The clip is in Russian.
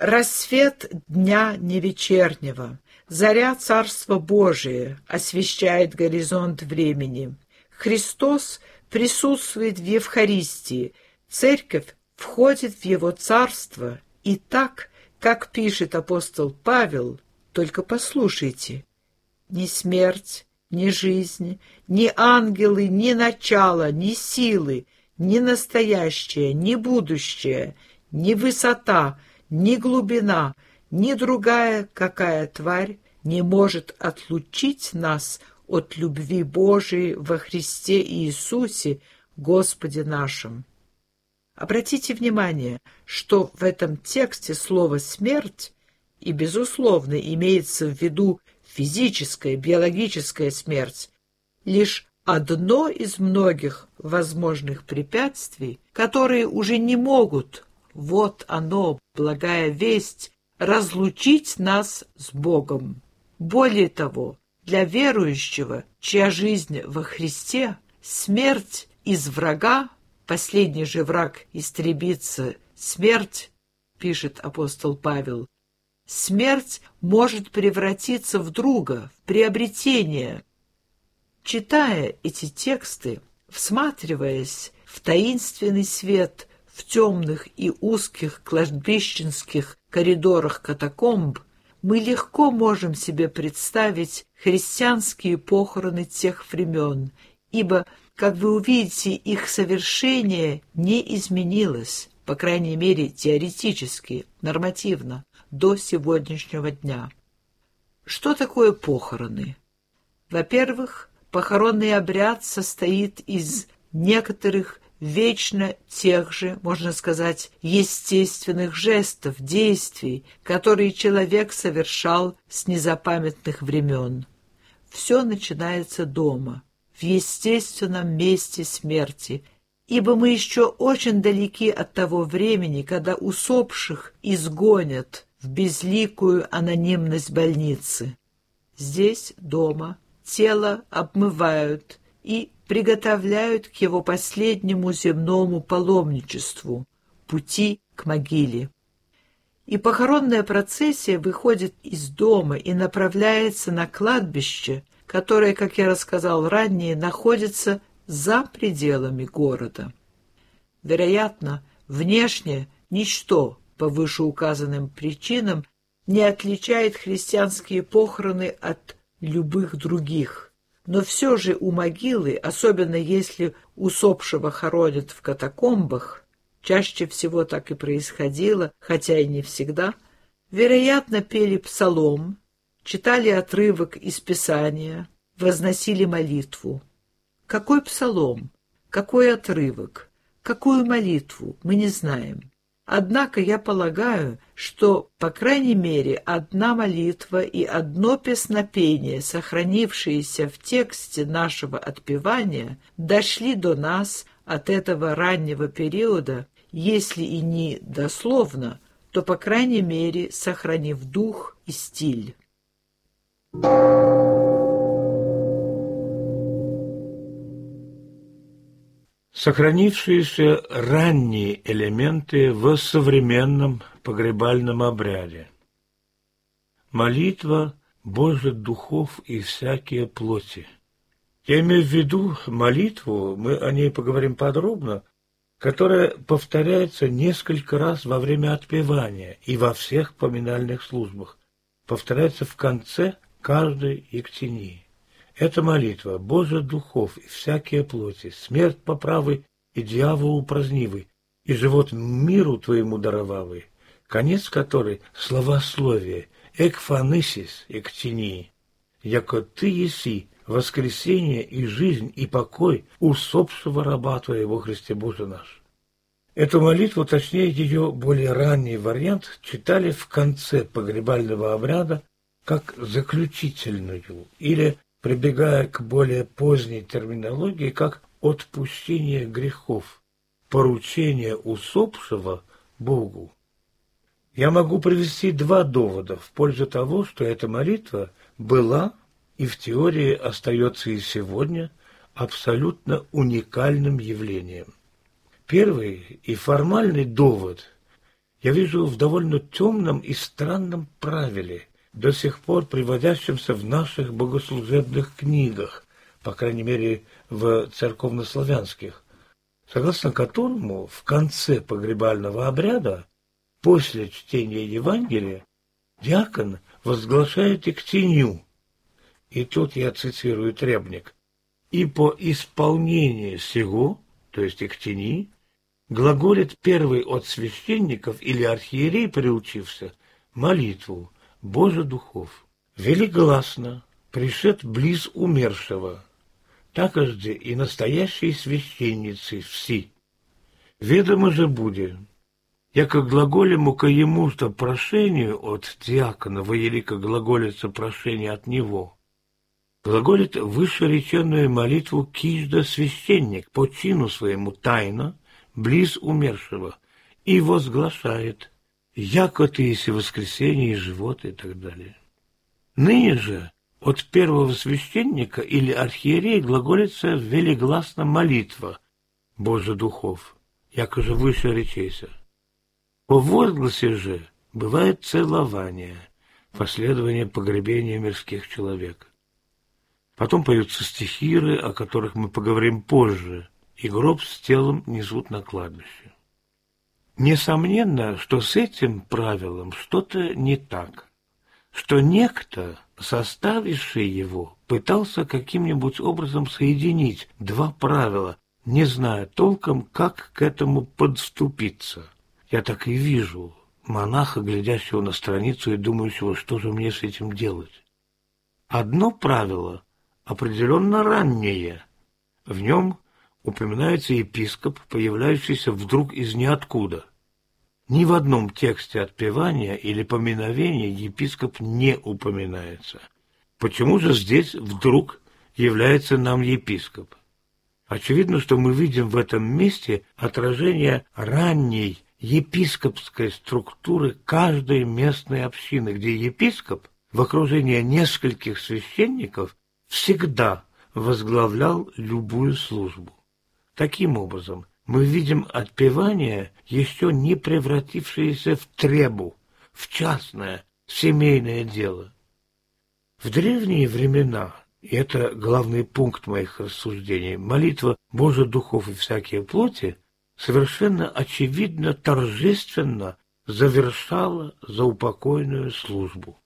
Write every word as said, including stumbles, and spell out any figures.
Рассвет дня невечернего, заря Царства Божия освещает горизонт времени. Христос присутствует в Евхаристии, Церковь входит в Его Царство, и так, как пишет апостол Павел, только послушайте, ни смерть, ни жизнь, ни ангелы, ни начало, ни силы, ни настоящее, ни будущее, ни высота, ни глубина, ни другая какая тварь не может отлучить нас от любви Божией во Христе Иисусе, Господе нашим. Обратите внимание, что в этом тексте слово «смерть» и, безусловно, имеется в виду физическая, биологическая смерть, лишь одно из многих возможных препятствий, которые уже не могут, вот оно, благая весть, разлучить нас с Богом. Более того, для верующего, чья жизнь во Христе, смерть из врага, последний же враг истребится, смерть, пишет апостол Павел, смерть может превратиться в друга, в приобретение. Читая эти тексты, всматриваясь в таинственный свет в темных и узких кладбищенских коридорах катакомб, мы легко можем себе представить христианские похороны тех времен, ибо, как вы увидите, их совершение не изменилось, по крайней мере теоретически, нормативно, до сегодняшнего дня. Что такое похороны? Во-первых, похоронный обряд состоит из некоторых вечно тех же, можно сказать, естественных жестов, действий, которые человек совершал с незапамятных времен. Все начинается дома, в естественном месте смерти, ибо мы еще очень далеки от того времени, когда усопших изгонят в безликую анонимность больницы. Здесь, дома, тело обмывают и приготовляют к его последнему земному паломничеству, пути к могиле. И похоронная процессия выходит из дома и направляется на кладбище, которое, как я рассказал ранее, находится за пределами города. Вероятно, внешне ничто по вышеуказанным причинам не отличает христианские похороны от любых других. Но все же у могилы, особенно если усопшего хоронят в катакомбах, чаще всего так и происходило, хотя и не всегда, вероятно, пели псалом, читали отрывок из Писания, возносили молитву. Какой псалом, какой отрывок, какую молитву, мы не знаем. Однако я полагаю, что, по крайней мере, одна молитва и одно песнопение, сохранившиеся в тексте нашего отпевания, дошли до нас от этого раннего периода, если и не дословно, то, по крайней мере, сохранив дух и стиль. Сохранившиеся ранние элементы в современном погребальном обряде. Молитва Божьих духов и всякие плоти. Я имею в виду молитву, мы о ней поговорим подробно, которая повторяется несколько раз во время отпевания и во всех поминальных службах, повторяется в конце каждой ектении. Эта молитва Божьих духов и всякие плоти, смерть поправы и дьяволу празднивый, и живот миру твоему даровавый, конец которой словословие, экфанысис эктинии, яко ты еси воскресение и жизнь и покой усопшего раба твоего Христе Боже наш. Эту молитву, точнее ее более ранний вариант, читали в конце погребального обряда как заключительную или, прибегая к более поздней терминологии, как отпущение грехов, поручение усопшего Богу. Я могу привести два довода в пользу того, что эта молитва была и в теории остается и сегодня абсолютно уникальным явлением. Первый и формальный довод я вижу в довольно темном и странном правиле, до сих пор приводящемся в наших богослужебных книгах, по крайней мере, в церковнославянских, согласно которому в конце погребального обряда, после чтения Евангелия, диакон возглашает иктенью. И тут я цитирую требник. «И по исполнении сего, то есть иктении, глаголит первый от священников или архиерей, приучився, молитву, Боже духов, велигласно, пришед близ умершего, такожде и настоящие священницы все. Ведомо же буде, яко глаголему ко ему-то прошению от диакона, воелико глаголится прошение от него, глаголит вышереченную молитву кижда священник по чину своему тайно, близ умершего, и возглашает, яко ты еси воскресение и живот, и так далее. Ныне же от первого священника или архиерея глаголится велигласно молитва, Боже духов, яко же выше речейся. По возгласе же бывает целование, последование погребения мирских человек. Потом поются стихиры, о которых мы поговорим позже, и гроб с телом несут на кладбище. Несомненно, что с этим правилом что-то не так, что некто, составивший его, пытался каким-нибудь образом соединить два правила, не зная толком, как к этому подступиться. Я так и вижу монаха, глядящего на страницу и думающего, что же мне с этим делать. Одно правило определенно раннее. В нем упоминается епископ, появляющийся вдруг из ниоткуда. Ни в одном тексте отпевания или поминовения епископ не упоминается. Почему же здесь вдруг является нам епископ? Очевидно, что мы видим в этом месте отражение ранней епископской структуры каждой местной общины, где епископ в окружении нескольких священников всегда возглавлял любую службу. Таким образом, мы видим отпевание, еще не превратившееся в требу, в частное, семейное дело. В древние времена, и это главный пункт моих рассуждений, молитва «Боже духов и всякие плоти» совершенно очевидно торжественно завершала заупокойную службу.